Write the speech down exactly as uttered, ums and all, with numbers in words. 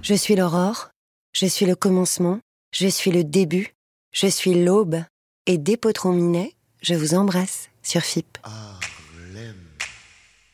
Je suis l'aurore, je suis le commencement, je suis le début, je suis l'aube. Et des potrons minets, je vous embrasse sur F I P. Ah.